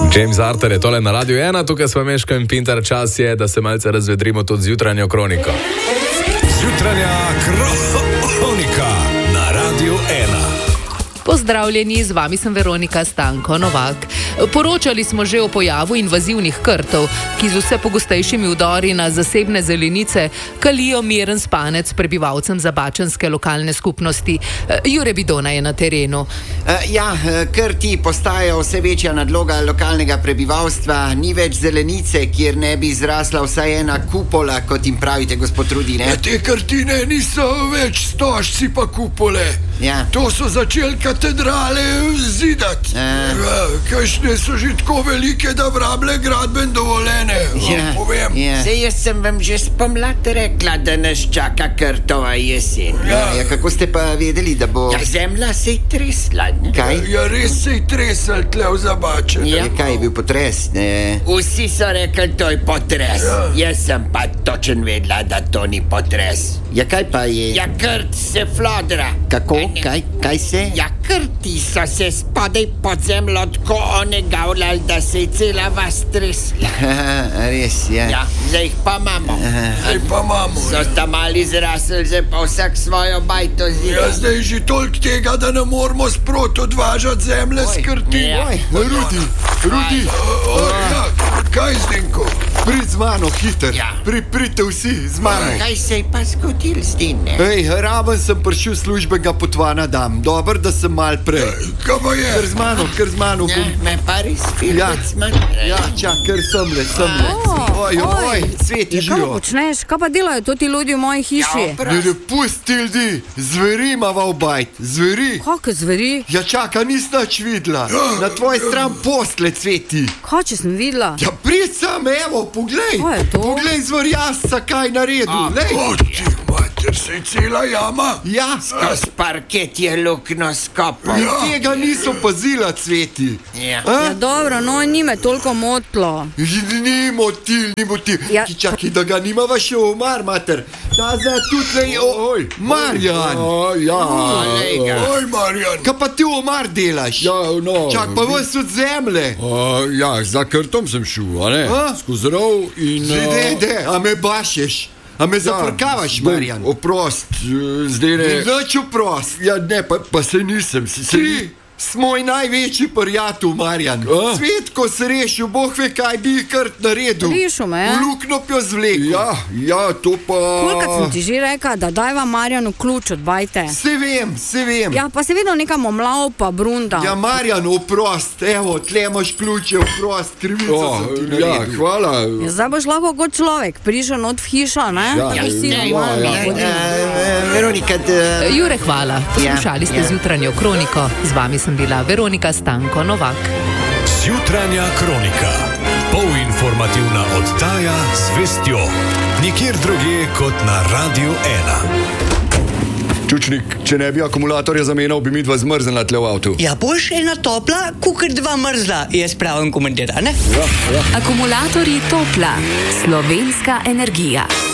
James Arthur je tole na Radiu 1, tukaj smo Meško in Pintar, čas je, da se malce razvedrimo tudi z jutranjo kroniko. Jutranja kronika na Radiu 1. Pozdravljeni, z vami sem Veronika Stanko Novak. Poročali smo že o pojavu invazivnih krtov, ki z vse pogostejšimi vdori na zasebne zelenice kalijo miren spanec prebivalcem zabačanske lokalne skupnosti. Jure Bidona je na terenu. Krti postajajo vse večja nadloga lokalnega prebivalstva. Ni več zelenice, kjer ne bi zrasla vsaj ena kupola, kot jim pravite, gospod Rudi, ne? Te krtine niso več stožci pa kupole. Ja. To so začeli katedrale zidati. Kakšne so že tako velike, da vrable gradben dovoljene. Povem. Sej jaz sem vam že spomlad rekla, da nas čaka krtova jesen. Kako ste pa vedeli, da bo... zemlja se je tresla, ne? Kaj? Res se je tresel tle v Zabačene. Kaj je bil potres, ne? Vsi so rekli, to je potres. Jaz sem pa točen vedela, da to ni potres. Kaj pa je? Krt se flodra. Kako? Kaj se? Krti so se spodaj pod zemljo tako onegavljali, da se je cela vas tresla. Res, zdaj jih pa imamo. So sta mali zrasli, zdaj pa vsak svojo bajto zida. Zdaj je že toliko tega, da ne moramo sprot odvažati zemlje s krti. Rudi. Kaj Zdenko? Prid z mano, hiter. Pridite vsi z mano. Kaj se je pa zgodil s tim, ne? Raven sem prišel službenega potvana dam. Dober, da sem mal prej. Kaj pa je? Kar z mano. Me pa res filmec manj. Kar semle. Oj, Cveti živo. Kaj počneš? Kaj pa delajo to ti ljudi v moji hiši? Ne pusti ljudi. Zveri imava v bajt. Zveri. Kakve zveri? Čaka, nis nič videla. Na tvoji stran postle, Cveti. Kaj, če sem videla? Prid sam, evo, poglej. Kaj je to? Poglej zvrjasca, kaj naredil. Oči, mater, se je cela jama. Skozi parket je lukno skopal. Tega niso pazila, Cveti. Dobro, no, ni me toliko motilo. Ni motil. Čakaj, da ga nimava še v omar, mater. Ta zdaj tudi, Marjan. Oj, Marjan. Kaj pa ti v omar delaš? Čak, pa vas od zemlje. Za krtom sem šel, a ne? Skozi rov in... A me bašeš? A me zafrkavaš, Marjan? Oprost, zdaj ne... Nič oprost. Ne, pa se nisem. Ti smo največji prijatelj, Marjan. Svet, ko se rešil, Bog ve, kaj bi krt naredil. Rešil me, V luknjo pjo zvlekel. To pa... Kolikrat sem ti že rekla, da dajva Marjanu ključ od bajte? Se vem. Pa se vedno nekam omlav pa brunda. Marjan, oprost, evo, tle imaš ključe, oprost, krivico sem ti naredil. Hvala. Zdaj boš lahko kot človek prišel not v hišo, ne? Veronika, Jure, hvala. Poslušali ste zjutranjo kroniko. Z vami sem bila Veronika Stanko Novak. Jutranja kronika. Polinformativna oddaja z vestjo. Nikjer drugje kot na Radiu 1. Čučnik, če ne bi akumulatorja zamenjal, bi mi dva zmrznila tle v avtu. Boš ena topla, kukr dva mrzla, jaz pravim komentar, ne? Akumulatorji Topla. Slovenska energija.